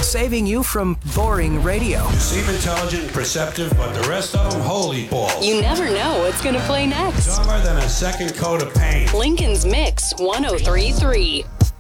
saving you from boring radio. You seem intelligent and perceptive, but the rest of them, holy balls. You never know what's going to play next. Dumber than a second coat of paint. Lincoln's Mix 1033.